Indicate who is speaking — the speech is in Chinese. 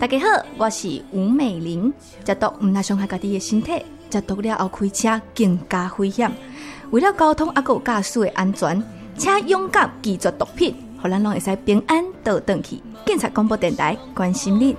Speaker 1: 大家好，我是吴美玲。食毒唔那伤害家己的身体，食毒了后开车更加危险。为了交通还有驾驶的安全，请勇敢拒绝毒品，互咱拢会使平安倒转去。警察广播电台关心你。